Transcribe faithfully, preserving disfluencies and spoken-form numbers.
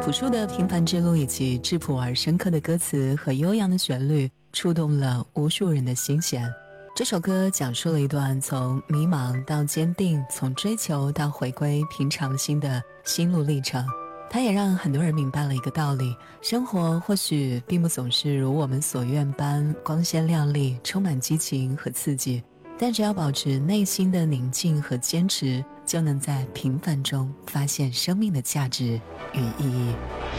朴树的平凡之路以及质朴而深刻的歌词和悠扬的旋律触动了无数人的心弦。这首歌讲述了一段从迷茫到坚定，从追求到回归平常心的心路历程。它也让很多人明白了一个道理，生活或许并不总是如我们所愿般光鲜亮丽，充满激情和刺激，但只要保持内心的宁静和坚持，就能在平凡中发现生命的价值与意义。